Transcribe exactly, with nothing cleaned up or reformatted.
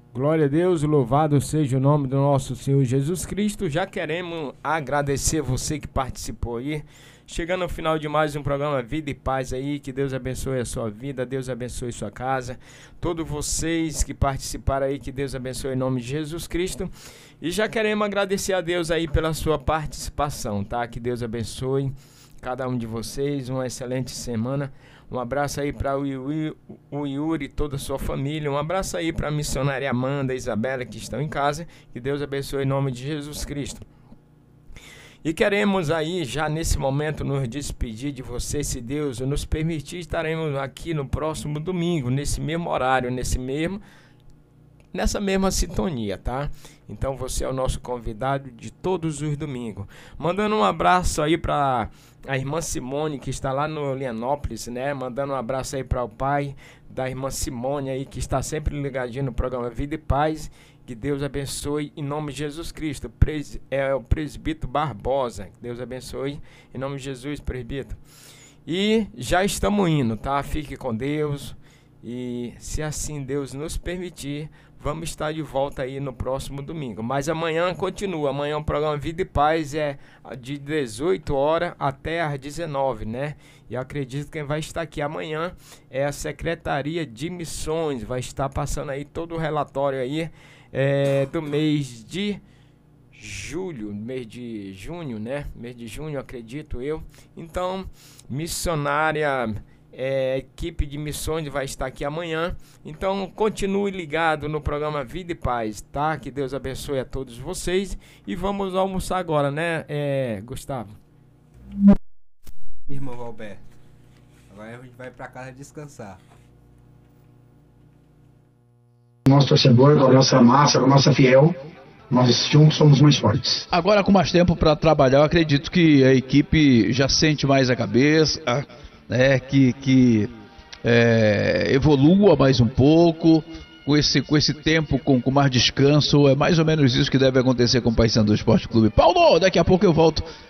Glória a Deus, louvado seja o nome do nosso Senhor Jesus Cristo. Já queremos agradecer você que participou aí. Chegando ao final de mais um programa Vida e Paz aí, que Deus abençoe a sua vida, Deus abençoe a sua casa. Todos vocês que participaram aí, que Deus abençoe em nome de Jesus Cristo. E já queremos agradecer a Deus aí pela sua participação, tá? Que Deus abençoe cada um de vocês, uma excelente semana. Um abraço aí para o Yuri, o Yuri e toda a sua família. Um abraço aí para a missionária Amanda e Isabela que estão em casa. Que Deus abençoe em nome de Jesus Cristo. E queremos aí já nesse momento nos despedir de você, se Deus nos permitir. Estaremos aqui no próximo domingo, nesse mesmo horário, nesse mesmo, nessa mesma sintonia, tá? Então você é o nosso convidado de todos os domingos. Mandando um abraço aí para a irmã Simone, que está lá no Lianópolis, né? Mandando um abraço aí para o pai da irmã Simone aí, que está sempre ligadinho no programa Vida e Paz. Que Deus abençoe em nome de Jesus Cristo. Pres, é o presbítero Barbosa. Que Deus abençoe em nome de Jesus, presbítero. E já estamos indo, tá? Fique com Deus. E se assim Deus nos permitir, vamos estar de volta aí no próximo domingo. Mas amanhã continua. Amanhã o programa Vida e Paz é de dezoito horas até às dezenove, né? E eu acredito que quem vai estar aqui amanhã é a Secretaria de Missões. Vai estar passando aí todo o relatório aí é, do mês de julho, mês de junho, né? Mês de junho, acredito eu. Então, missionária... É, equipe de missões vai estar aqui amanhã. Então continue ligado no programa Vida e Paz, tá? Que Deus abençoe a todos vocês. E vamos almoçar agora, né, é, Gustavo? Irmão Valber, agora a gente vai para casa descansar. Nosso torcedor, com a nossa massa, com a nossa fiel, nós juntos somos mais fortes. Agora com mais tempo para trabalhar, eu acredito que a equipe já sente mais a cabeça, né, que, que é, evolua mais um pouco, com esse, com esse tempo, com, com mais descanso. É mais ou menos isso que deve acontecer com o Paysandu Esporte Clube. Paulo, daqui a pouco eu volto